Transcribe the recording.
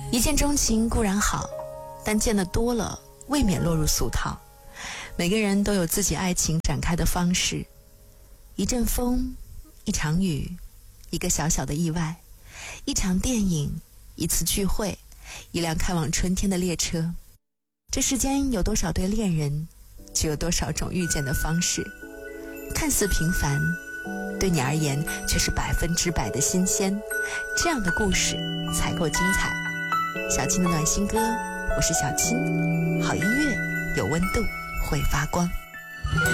一见钟情固然好，但见得多了未免落入俗套。每个人都有自己爱情展开的方式，一阵风，一场雨，一个小小的意外，一场电影，一次聚会，一辆开往春天的列车。这世间有多少对恋人，就有多少种遇见的方式。看似平凡，对你而言却是100%的新鲜。这样的故事才够精彩。小青的暖心歌，我是小青。好音乐有温度，会发光。